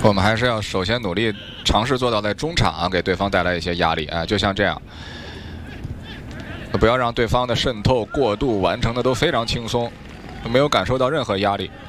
我们还是要首先努力尝试做到在中场给对方带来一些压力，就像这样，不要让对方的渗透过渡完成的都非常轻松，没有感受到任何压力。